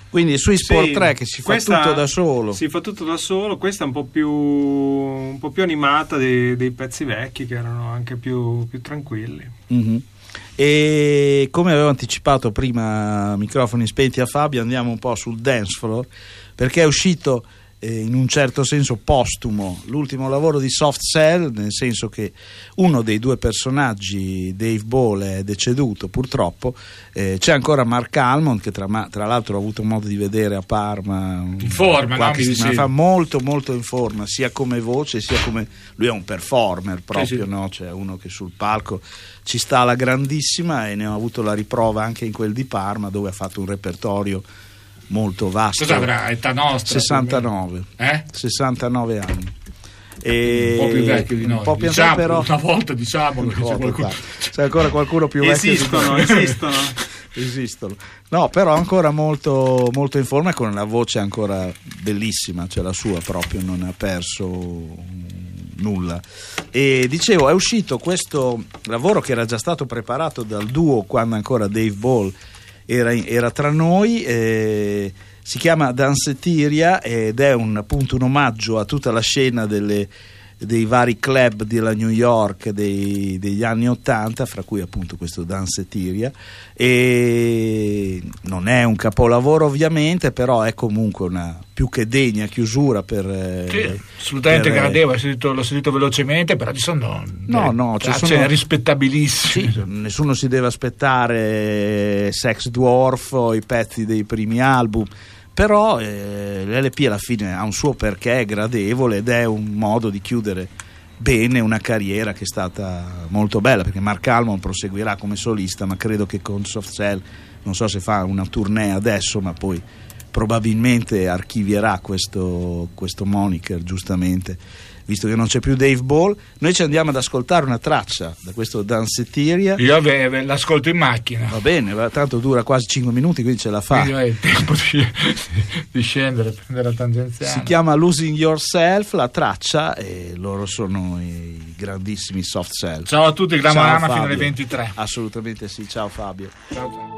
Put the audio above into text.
Quindi sui Sport 3 che si fa tutto da solo. Si fa tutto da solo, questa è un po' più animata dei pezzi vecchi, che erano anche più tranquilli. Mm-hmm. E come avevo anticipato prima, microfoni spenti a Fabio, andiamo un po' sul dance floor, perché è uscito in un certo senso postumo l'ultimo lavoro di Soft Cell, nel senso che uno dei due personaggi, Dave Ball, è deceduto purtroppo. C'è ancora Mark Almond, che tra l'altro ho avuto modo di vedere a Parma in forma, qualche settimana fa, molto molto in forma, sia come voce sia come lui è un performer proprio, sì. No? Cioè uno che sul palco ci sta alla grandissima, e ne ho avuto la riprova anche in quel di Parma, dove ha fatto un repertorio molto vasto. Cosa avrà? Età nostra? 69. 69 anni. Un po' più vecchio di noi. Un po' più vecchio, però. Una volta diciamolo. C'è ancora qualcuno più vecchio. Esistono. No, però ancora molto, molto in forma, e con la voce ancora bellissima, cioè la sua proprio non ha perso nulla. E dicevo, è uscito questo lavoro che era già stato preparato dal duo quando ancora Dave Ball era tra noi, si chiama Danceteria, ed è appunto un omaggio a tutta la scena dei vari club della New York degli anni '80, fra cui appunto questo Danceteria, e non è un capolavoro ovviamente, però è comunque una più che degna chiusura per sì, assolutamente gradevole. L'ho sentito velocemente, però ci sono sono rispettabilissimi. Sì, nessuno si deve aspettare Sex Dwarf o i pezzi dei primi album, però l'LP alla fine ha un suo perché, è gradevole, ed è un modo di chiudere bene una carriera che è stata molto bella, perché Mark Almond proseguirà come solista, ma credo che con Soft Cell, non so se fa una tournée adesso, ma poi probabilmente archivierà questo moniker, giustamente, visto che non c'è più Dave Ball. Noi ci andiamo ad ascoltare una traccia da questo Danceteria. Io l'ascolto in macchina. Va bene, tanto dura quasi 5 minuti, quindi ce la fa. Quindi è il tempo di scendere, prendere la tangenziale. Si chiama Losing Yourself la traccia, e loro sono i grandissimi Soft Cell. Ciao a tutti, Glamorama fino alle 23. Assolutamente sì, ciao Fabio. Ciao.